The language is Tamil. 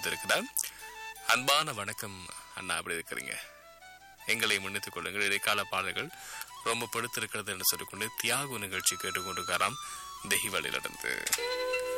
வந்திருக்கிறார். அன்பான வணக்கம் அண்ணா, அப்படி இருக்கிறீங்க? எங்களை முன்னித்துக் கொள்ளுங்கள். இடைக்கால பாடல்கள் ரொம்ப படுத்திருக்கிறது என்று சொல்லிக்கொண்டு தியாகு நிகழ்ச்சி கேட்டுக்கொண்டிருக்காராம் தெஹிவலிலிருந்து.